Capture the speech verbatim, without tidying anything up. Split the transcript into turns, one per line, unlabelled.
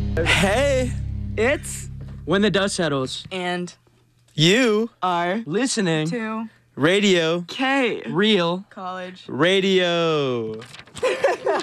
Hey,
It's
When the dust settles,
and
you
are
listening,
to
radio,
K
real.
College.
radio.